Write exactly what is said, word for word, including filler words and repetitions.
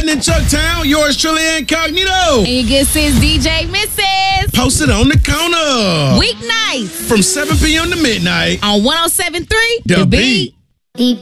riding in Chucktown. Yours truly, Incognito. And your good sis, D J Missus Posted on the corner. Weeknights From seven p.m. to midnight. on one oh seven point three The Beat. Deep